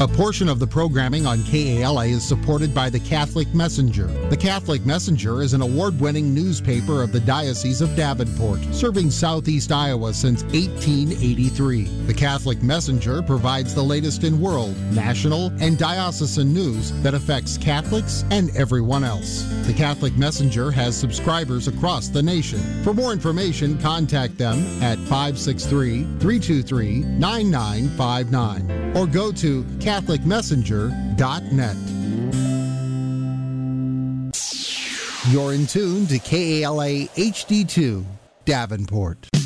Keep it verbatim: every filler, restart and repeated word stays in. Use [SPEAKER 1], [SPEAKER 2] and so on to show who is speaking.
[SPEAKER 1] A portion of the programming on K A L A is supported by the Catholic Messenger. The Catholic Messenger is an award-winning newspaper of the Diocese of Davenport, serving southeast Iowa since eighteen eighty-three. The Catholic Messenger provides the latest in world, national, and diocesan news that affects Catholics and everyone else. The Catholic Messenger has subscribers across the nation. For more information, contact them at five six three, three two three, nine nine five nine or go to catholic messenger dot net. You're in tune to K A L A H D two, Davenport.